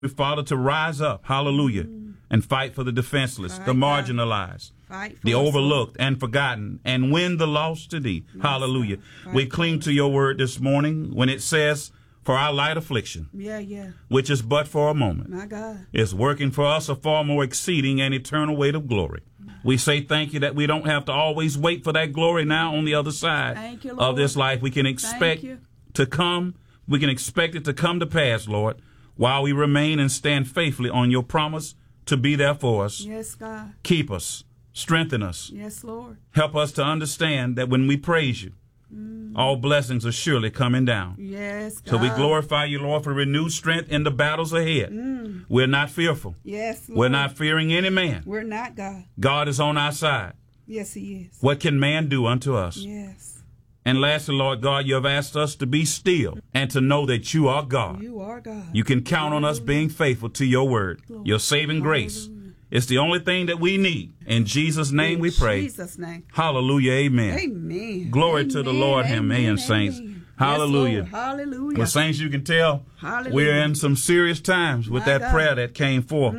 Father, to rise up, hallelujah, and fight for the defenseless, the marginalized, the overlooked and forgotten, and win the lost to thee. Hallelujah. We cling to your word this morning when it says, for our light affliction, which is but for a moment, My God, is working for us a far more exceeding and eternal weight of glory. We say thank you that we don't have to always wait for that glory now on the other side of this life. We can expect to come. We can expect it to come to pass, Lord, while we remain and stand faithfully on your promise to be there for us. Yes, God. Keep us, strengthen us. Yes, Lord. Help us to understand that when we praise you, all blessings are surely coming down. Yes, God. So we glorify you, Lord, for renewed strength in the battles ahead. We're not fearful. Yes, Lord. We're not fearing any man. We're not, God. God is on our side. Yes, he is. What can man do unto us? Yes. And lastly, Lord God, you have asked us to be still and to know that you are God. You are God. You can count on us being faithful to your word, your saving grace. It's the only thing that we need. In Jesus' name we pray. In Jesus' name. Hallelujah. Amen. Amen. Glory to the Lord. Amen, saints. Hallelujah. Yes, Lord. Hallelujah. Well, saints, you can tell we're in some serious times with that prayer that came forth.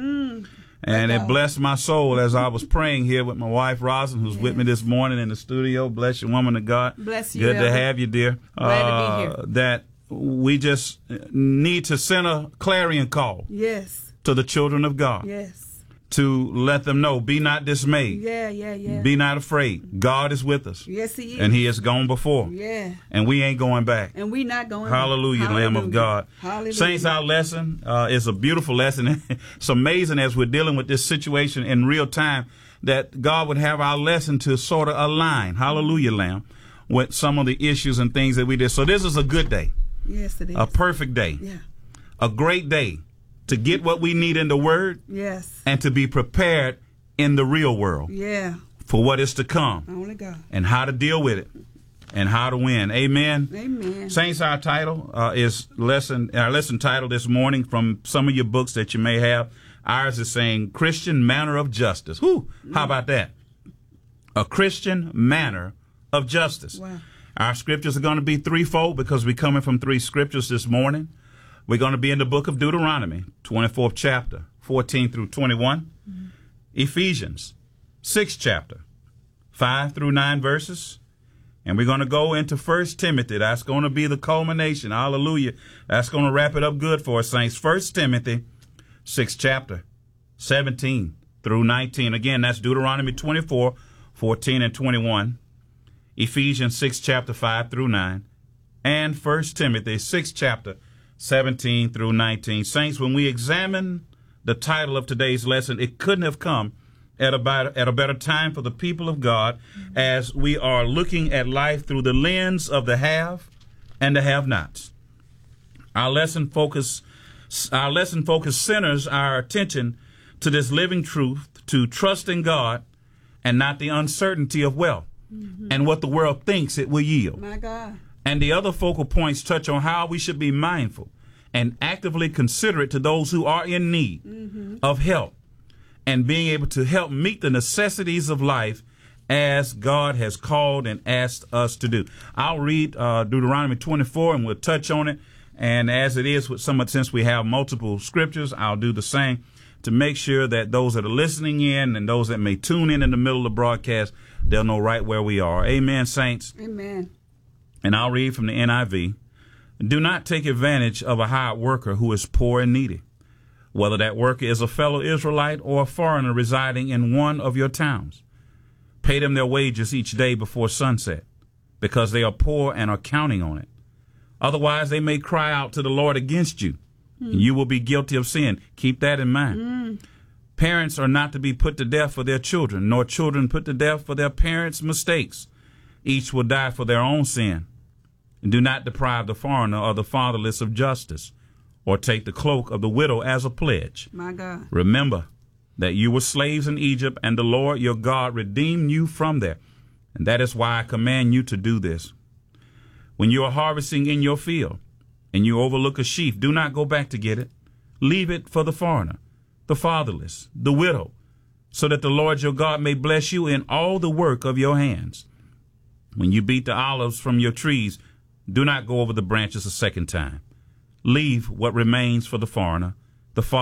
And it blessed my soul as I was praying here with my wife, Rosalind, who's with me this morning in the studio. Bless you, woman of God. Bless you. Good to have you, dear. Glad to be here. That we just need to send a clarion call to the children of God. Yes. To let them know, be not dismayed. Be not afraid. God is with us. Yes, he is. And he has gone before. Yeah. And we ain't going back. And we not going Hallelujah, back. Lamb of God. Hallelujah. Saints, our lesson is a beautiful lesson. It's amazing as we're dealing with this situation in real time that God would have our lesson to sort of align, hallelujah, Lamb, with some of the issues and things that we did. So this is a good day. Yes, it is. A perfect day. Yeah. A great day to get what we need in the Word. Yes. And to be prepared in the real world. Yeah. For what is to come. Only God. And how to deal with it. And how to win. Amen. Amen. Saints, our title is our lesson title this morning from some of your books that you may have. Ours is saying Christian Manner of Justice. Whew, how about that? A Christian Manner of Justice. Wow. Our scriptures are going to be threefold because we're coming from three scriptures this morning. We're going to be in the book of Deuteronomy, 24th chapter, 14 through 21. Ephesians, 6th chapter, 5 through 9 verses. And we're going to go into 1 Timothy. That's going to be the culmination. Hallelujah. That's going to wrap it up good for us, saints. 1 Timothy, 6th chapter, 17 through 19. Again, that's Deuteronomy 24, 14 and 21. Ephesians 6 chapter 5 through 9. And 1 Timothy 6 chapter 17 through 19. Saints, when we examine the title of today's lesson, it couldn't have come at a better time for the people of God as we are looking at life through the lens of the have and the have-nots. Our lesson focus centers our attention to this living truth, to trust in God and not the uncertainty of wealth and what the world thinks it will yield. My God. And the other focal points touch on how we should be mindful and actively considerate to those who are in need of help and being able to help meet the necessities of life as God has called and asked us to do. I'll read Deuteronomy 24 and we'll touch on it. And as it is with since we have multiple scriptures, I'll do the same to make sure that those that are listening in and those that may tune in the middle of the broadcast, they'll know right where we are. Amen, saints. Amen. And I'll read from the NIV. Do not take advantage of a hired worker who is poor and needy, whether that worker is a fellow Israelite or a foreigner residing in one of your towns. Pay them their wages each day before sunset, because they are poor and are counting on it. Otherwise, they may cry out to the Lord against you, and you will be guilty of sin. Keep that in mind. Parents are not to be put to death for their children, nor children put to death for their parents' mistakes. Each will die for their own sin. And do not deprive the foreigner or the fatherless of justice, or take the cloak of the widow as a pledge. My God. Remember that you were slaves in Egypt, and the Lord your God redeemed you from there. And that is why I command you to do this. When you are harvesting in your field, and you overlook a sheaf, do not go back to get it. Leave it for the foreigner, the fatherless, the widow, so that the Lord your God may bless you in all the work of your hands. When you beat the olives from your trees, do not go over the branches a second time. Leave what remains for the foreigner, the